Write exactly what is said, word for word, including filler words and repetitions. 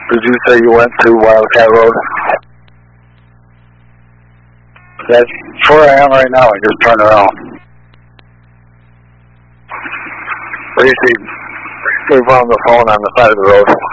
Did you say you went to Wildcat Road? That's where I am right now. I just turned around. What do you see? We found the phone on the side of the road.